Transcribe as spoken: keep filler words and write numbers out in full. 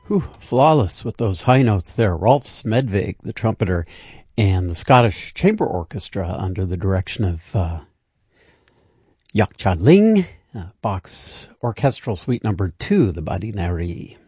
Whew, flawless with those high notes there. Rolf Smedvig, the trumpeter, and the Scottish Chamber Orchestra under the direction of uh, Yak Cha Ling, uh, Bach's Orchestral Suite Number Two, the Badinari.